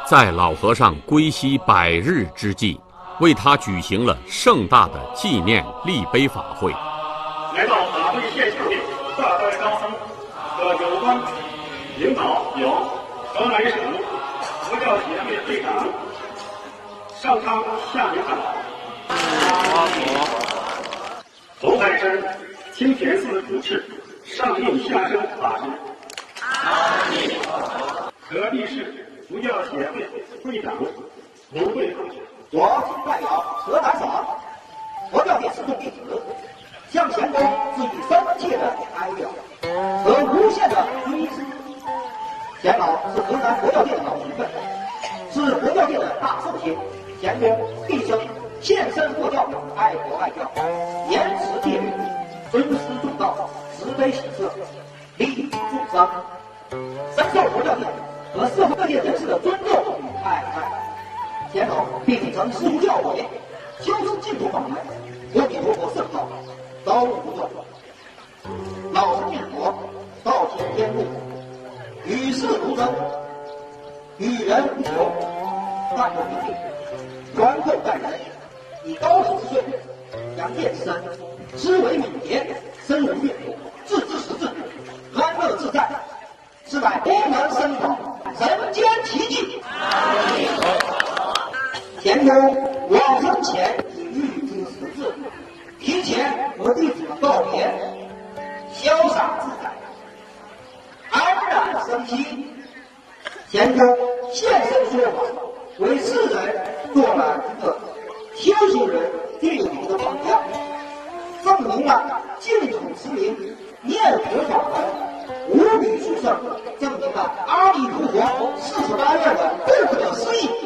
在老和尚归西100日之际，为他举行了盛大的纪念立碑法会。 来到法会现场的大代高僧和有关领导有河南省佛教协会会长上苍下明堂，红海山清田寺主持上应下生法师，河地市佛教协会会长吴慧老师。 我代表河南省佛教界始终弟子，向前公致以深切的哀悼和无限的追思。钱老是河南佛教界的老前辈，是佛教界的大寿星。钱公毕生献身佛教，爱国爱教，严持戒律，尊师重道，慈悲喜舍，利益众生，深受佛教界和社会各界人士的尊重与爱戴。钱老并继承师父教诲，修持净土法门，阿弥陀佛圣道，遭无不断。老实念佛，道体天路，与世如真，与人无求，淡泊平静，宽厚待人，以高手之岁，扬剑之身，思维敏捷，深入阅读，置之实质，安乐自在，是乃功能深广，人间奇迹。钱公往生前已预经实质，提前和弟子们告别，潇洒自在，安然生息。钱公现身说法，为世人做了一个修行人具有的榜样，证明了净土之名念佛法门无比殊胜，证明了阿弥陀佛48愿的不可思议。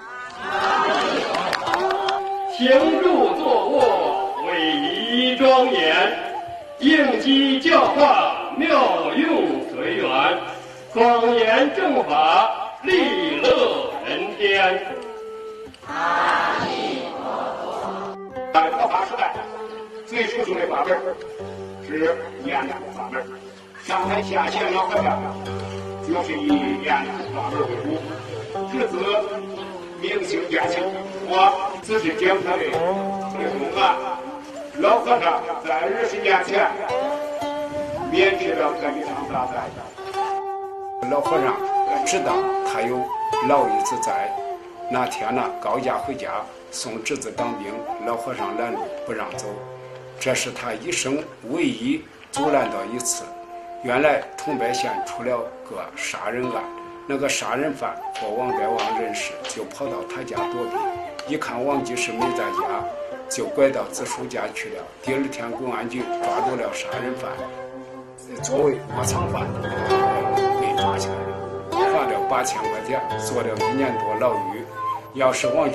行住坐卧，威仪庄严，应机教化，妙用随缘，广言正法，利乐人天。阿弥陀佛。在佛法时代，最殊胜的法门是念佛法门。上台下线老和尚就是以念佛法门为主，至此明星变形。我只是讲他的公案。老和尚在20年前免去了这一场大灾。 老和尚知道他有老一子在，那天呢高家回家送侄子当兵，老和尚拦路不让走，这是他一生唯一阻拦到一次。原来桐柏县出了个杀人案，那个杀人犯和王代王认识，就跑到他家躲避，一看王济世没在家，就拐到子叔家去了。第二天公安局抓住了杀人犯，作为窝藏犯被抓起来了，罚了8000块钱，坐了1年多牢狱。要是王